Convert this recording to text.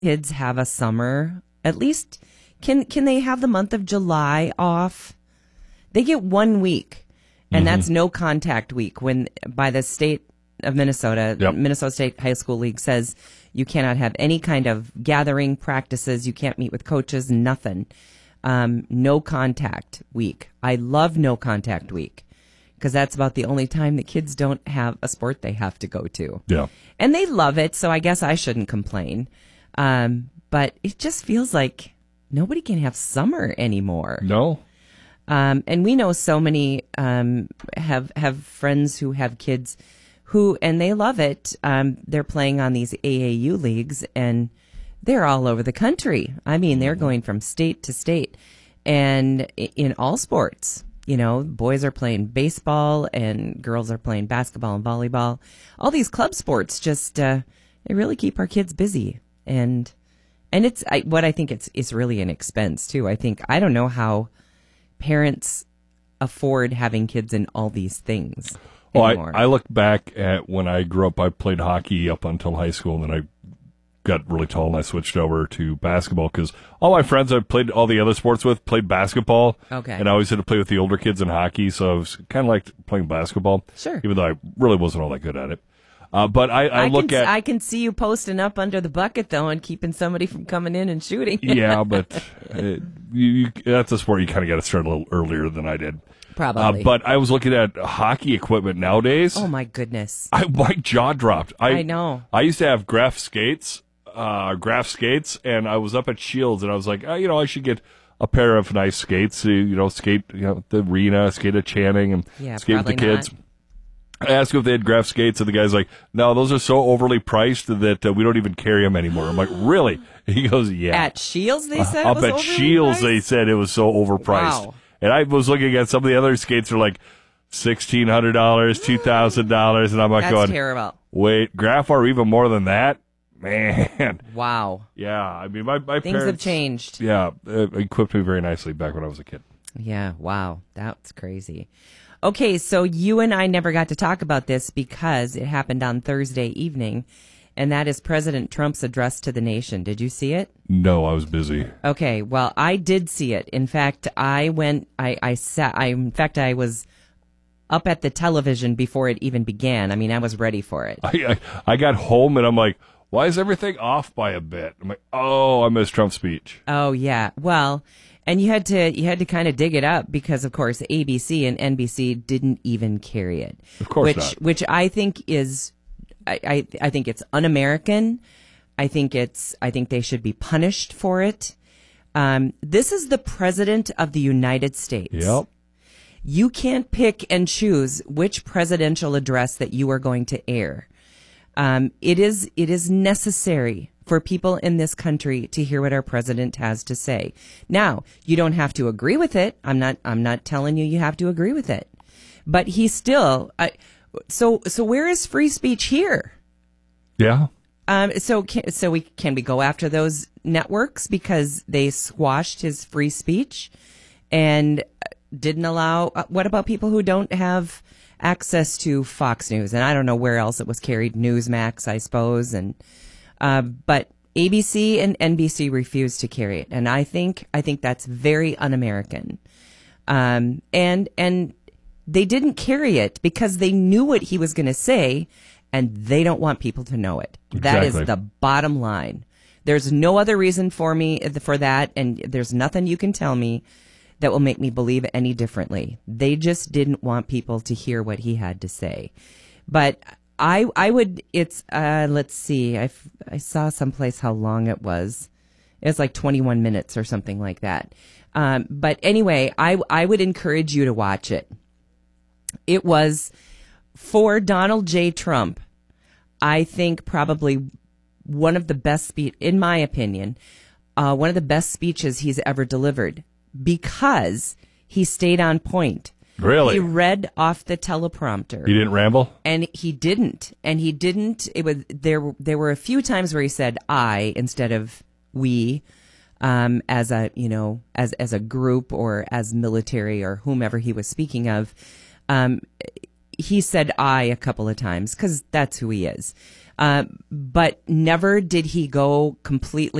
kids have a summer? At least can they have the month of July off? They get 1 week, and that's no contact week. When by the state of Minnesota, Minnesota State High School League says you cannot have any kind of gathering practices. You can't meet with coaches. Nothing. No contact week. I love no contact week because that's about the only time the kids don't have a sport they have to go to. Yeah, and they love it. So I guess I shouldn't complain. But it just feels like nobody can have summer anymore. No. And we know so many have friends who have kids and they love it. They're playing on these AAU leagues, and they're all over the country. I mean, they're going from state to state, and in all sports. You know, boys are playing baseball, and girls are playing basketball and volleyball. All these club sports just they really keep our kids busy, and it's what I think it's really an expense too. I don't know how parents afford having kids in all these things anymore. I look back at when I grew up. I played hockey up until high school, and then I got really tall and I switched over to basketball because all my friends I played all the other sports with played basketball. Okay. And I always had to play with the older kids in hockey, so I was kind of like playing basketball. Sure. Even though I really wasn't all that good at it. But I can see you posting up under the bucket though and keeping somebody from coming in and shooting. Yeah, but that's a sport you kind of got to start a little earlier than I did. Probably. But I was looking at hockey equipment nowadays. Oh my goodness. My jaw dropped. I know. I used to have graph skates, and I was up at Shields, and I was like, I should get a pair of nice skates, skate, at the arena, skate at Channing, and skate with the kids. Not. I asked if they had graph skates, and the guy's like, no, those are so overly priced that we don't even carry them anymore. I'm like, really? He goes, yeah. At Shields, they said up at Shields, priced? they said it was so overpriced. Wow. And I was looking at some of the other skates are like $1,600, $2,000, and I'm like, That's terrible. Wait, graph are even more than that? Man. Wow. Yeah, I mean, my Things parents have changed. Yeah, equipped me very nicely back when I was a kid. Yeah, wow. That's crazy. Okay, so you and I never got to talk about this because it happened on Thursday evening, and that is President Trump's address to the nation. Did you see it? No, I was busy. Okay, well, I did see it. In fact, I was up at the television before it even began. I mean, I was ready for it. I got home and I'm like, why is everything off by a bit? I'm like, oh, I missed Trump's speech. Oh yeah, well, and you had to kind of dig it up because, of course, ABC and NBC didn't even carry it. Of course not. Which I think is, I think it's un-American. I think they should be punished for it. This is the President of the United States. Yep. You can't pick and choose which presidential address that you are going to air. It is necessary for people in this country to hear what our president has to say. Now, you don't have to agree with it. I'm not telling you have to agree with it, but he still. So where is free speech here? Yeah. So can we go after those networks because they squashed his free speech and didn't allow? What about people who don't have access to Fox News? And I don't know where else it was carried. Newsmax, I suppose, and but ABC and NBC refused to carry it, and I think that's very un-American. And they didn't carry it because they knew what he was going to say, and they don't want people to know it. Exactly. That is the bottom line. There's no other reason for that, and there's nothing you can tell me that will make me believe any differently. They just didn't want people to hear what he had to say. But I would, it's, let's see, I saw someplace how long it was. It was like 21 minutes or something like that. But anyway, I would encourage you to watch it. It was for Donald J. Trump. I think probably one of the best in my opinion, one of the best speeches he's ever delivered because he stayed on point. Really? He read off the teleprompter. He didn't ramble? And he didn't. It was there were a few times where he said I instead of we, as a group or as military or whomever he was speaking of. He said I a couple of times because that's who he is. But never did he go completely